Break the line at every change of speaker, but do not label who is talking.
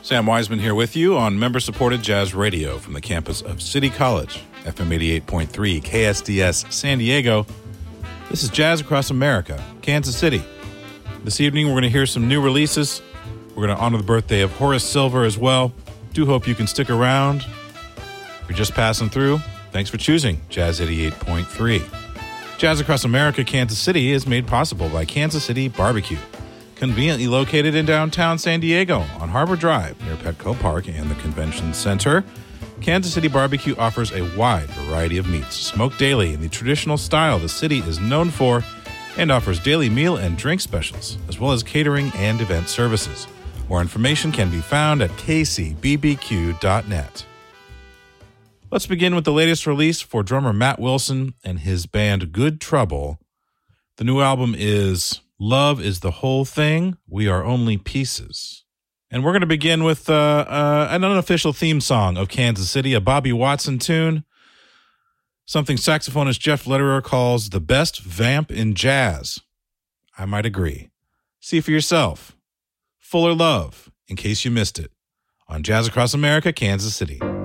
Sam Wiseman here with you on member-supported jazz radio from the campus of City College, FM 88.3, KSDS San Diego. This is Jazz Across America, Kansas City. This evening, we're going to hear some new releases. We're going to honor the birthday of Horace Silver as well. Do hope you can stick around. If you're just passing through, thanks for choosing Jazz 88.3. Jazz Across America, Kansas City is made possible by Kansas City Barbecue, conveniently located in downtown San Diego on Harbor Drive near Petco Park and the Convention Center. Kansas City Barbecue offers a wide variety of meats, smoked daily in the traditional style the city is known for, and offers daily meal and drink specials, as well as catering and event services. More information can be found at kcbbq.net. Let's begin with the latest release for drummer Matt Wilson and his band Good Trouble. The new album is Love is the Whole Thing, We Are Only Pieces. And we're going to begin with an unofficial theme song of Kansas City, a Bobby Watson tune, something saxophonist Jeff Lederer calls the best vamp in jazz. I might agree. See for yourself. Fuller Love, in case you missed it, on Jazz Across America, Kansas City.